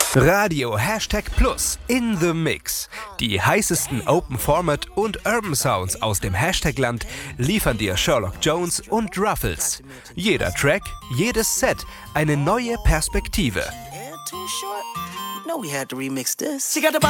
Radio #Plus in the Mix. Die heißesten Open Format und Urban Sounds aus dem Hashtag-Land liefern dir Sherlock Jones und Ruffles. Jeder Track, jedes Set, eine neue Perspektive.